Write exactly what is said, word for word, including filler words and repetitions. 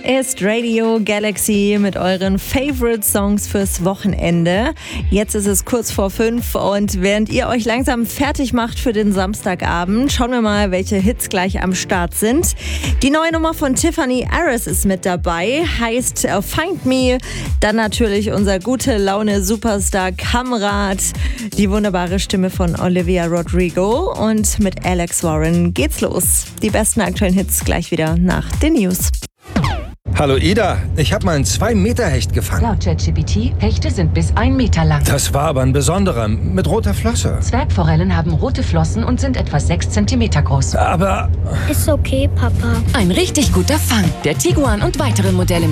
ist Radio Galaxy mit euren Favorite Songs fürs Wochenende. Jetzt ist es kurz vor fünf und während ihr euch langsam fertig macht für den Samstagabend, schauen wir mal, welche Hits gleich am Start sind. Die neue Nummer von Tiffany Harris ist mit dabei, heißt Find Me. Dann natürlich unser gute Laune Superstar Kamrat, die wunderbare Stimme von Olivia Rodrigo und mit Alex Warren geht's los. Die besten aktuellen Hits gleich wieder nach den News. Hallo Ida, ich habe mal einen zwei Meter Hecht gefangen. Laut ChatGPT, Hechte sind bis ein Meter lang. Das war aber ein besonderer, mit roter Flosse. Zwergforellen haben rote Flossen und sind etwa sechs Zentimeter groß. Aber... Ist okay, Papa. Ein richtig guter Fang. Der Tiguan und weitere Modelle